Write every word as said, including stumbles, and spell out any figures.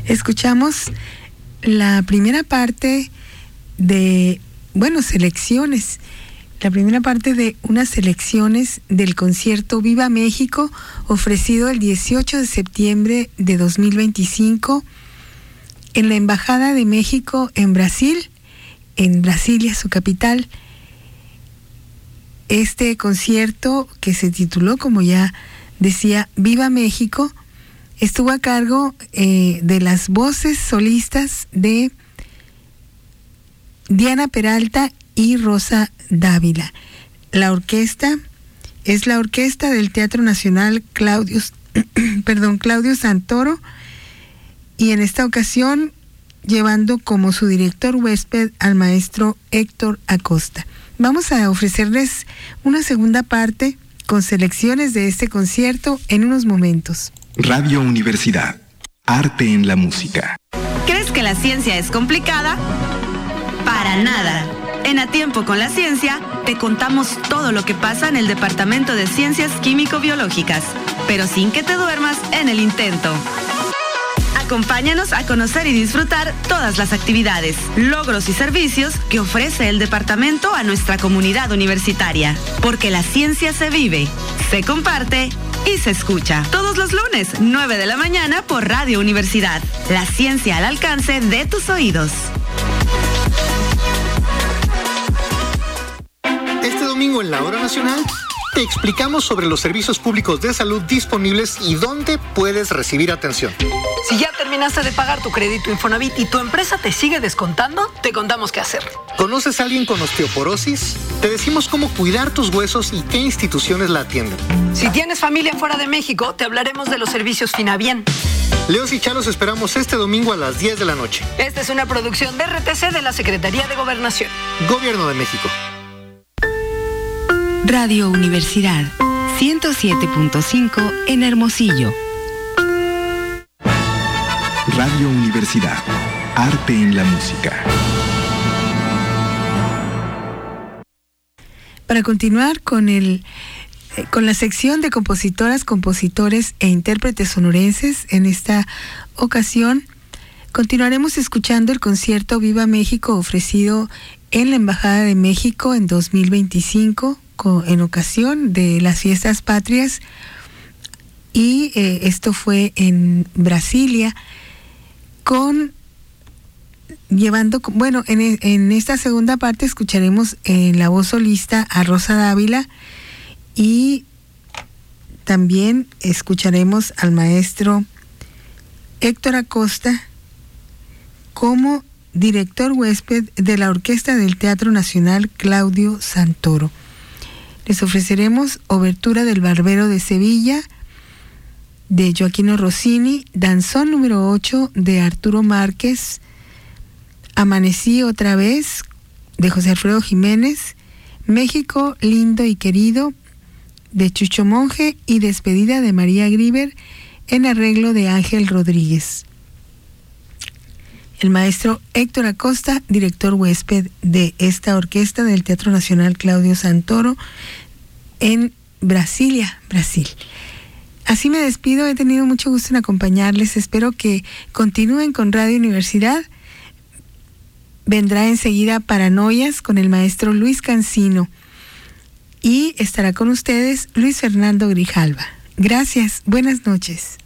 Escuchamos la primera parte de, bueno, selecciones, la primera parte de unas selecciones del concierto Viva México, ofrecido el dieciocho de septiembre de dos mil veinticinco en la Embajada de México en Brasil, en Brasilia, su capital. Este concierto, que se tituló, como ya decía, Viva México, estuvo a cargo eh, de las voces solistas de Diana Peralta y Rosa Dávila. La orquesta es la orquesta del Teatro Nacional Claudio, perdón, Claudio Santoro, y en esta ocasión llevando como su director huésped al maestro Héctor Acosta. Vamos a ofrecerles una segunda parte con selecciones de este concierto en unos momentos. Radio Universidad, arte en la música. ¿Crees que la ciencia es complicada? Para nada. En A Tiempo con la Ciencia, te contamos todo lo que pasa en el Departamento de Ciencias Químico-Biológicas, pero sin que te duermas en el intento. Acompáñanos a conocer y disfrutar todas las actividades, logros y servicios que ofrece el departamento a nuestra comunidad universitaria. Porque la ciencia se vive, se comparte y se escucha. Todos los lunes, nueve de la mañana por Radio Universidad. La ciencia al alcance de tus oídos. Este domingo en la Hora Nacional te explicamos sobre los servicios públicos de salud disponibles y dónde puedes recibir atención. Si ya terminaste de pagar tu crédito Infonavit y tu empresa te sigue descontando, te contamos qué hacer. ¿Conoces a alguien con osteoporosis? Te decimos cómo cuidar tus huesos y qué instituciones la atienden. Si tienes familia fuera de México, te hablaremos de los servicios Finabien. Leos y Chalos esperamos este domingo a las diez de la noche. Esta es una producción de R T C de la Secretaría de Gobernación. Gobierno de México. Radio Universidad, ciento siete punto cinco en Hermosillo. Radio Universidad, arte en la música. Para continuar con el eh, con la sección de compositoras, compositores e intérpretes sonorenses, en esta ocasión continuaremos escuchando el concierto Viva México ofrecido en la Embajada de México en dos mil veinticinco en ocasión de las fiestas patrias, y eh, esto fue en Brasilia, con llevando, bueno, en, en esta segunda parte escucharemos en la voz solista a Rosa Dávila, y también escucharemos al maestro Héctor Acosta como director huésped de la Orquesta del Teatro Nacional Claudio Santoro. Les ofreceremos Obertura del Barbero de Sevilla, de Gioachino Rossini, Danzón número ocho, de Arturo Márquez, Amanecí otra vez, de José Alfredo Jiménez, México lindo y querido, de Chucho Monje, y Despedida de María Grieber, en arreglo de Ángel Rodríguez. El maestro Héctor Acosta, director huésped de esta orquesta del Teatro Nacional Claudio Santoro en Brasilia, Brasil. Así me despido, he tenido mucho gusto en acompañarles, espero que continúen con Radio Universidad. Vendrá enseguida Paranoias con el maestro Luis Cancino y estará con ustedes Luis Fernando Grijalva. Gracias, buenas noches.